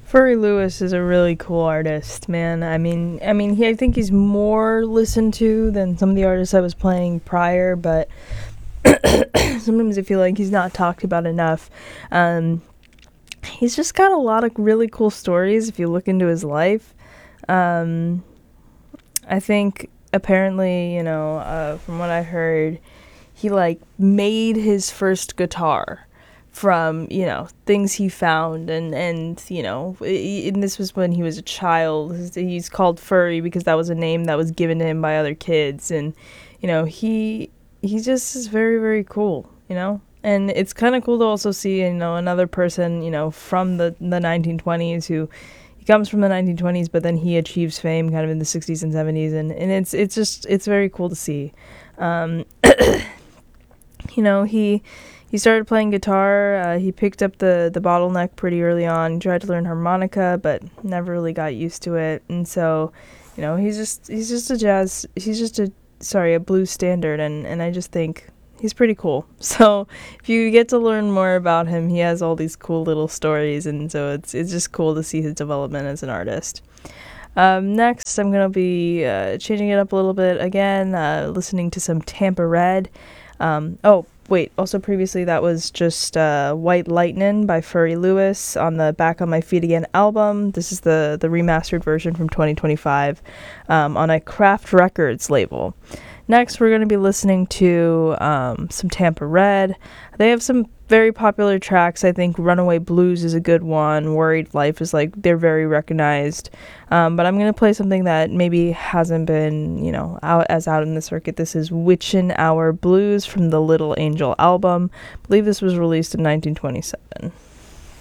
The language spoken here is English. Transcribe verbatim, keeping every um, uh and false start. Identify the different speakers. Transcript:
Speaker 1: Furry Lewis is a really cool artist, man. I mean, I mean, he I think he's more listened to than some of the artists I was playing prior, but sometimes I feel like he's not talked about enough. Um, he's just got a lot of really cool stories if you look into his life. Um, I think apparently, you know, uh, from what I heard, he like made his first guitar from, you know, things he found, and and you know, and this was when he was a child. He's called Furry because that was a name that was given to him by other kids, and you know, he he just is very, very cool, you know. And it's kind of cool to also see, you know, another person, you know, from the the nineteen twenties who he comes from the nineteen twenties, but then he achieves fame kind of in the sixties and seventies, and and it's it's just it's very cool to see. Um, you know, he he started playing guitar. Uh, he picked up the the bottleneck pretty early on. He tried to learn harmonica, but never really got used to it. And so, you know, he's just he's just a jazz. He's just a sorry a blues standard, and and I just think he's pretty cool. So if you get to learn more about him, he has all these cool little stories, and so it's it's just cool to see his development as an artist. Um, next, I'm gonna be uh, changing it up a little bit again, uh, listening to some Tampa Red. Um, oh, wait, also previously that was just uh, White Lightnin' by Furry Lewis on the Back on My Feet Again album. This is the, the remastered version from twenty twenty-five um, on a Craft Records label. Next, we're going to be listening to um, some Tampa Red. They have some very popular tracks. I think Runaway Blues is a good one. Worried Life is like, they're very recognized. Um, but I'm going to play something that maybe hasn't been, you know, out as out in the circuit. This is Witchin' Hour Blues from the Little Angel album. I believe this was released in nineteen twenty-seven.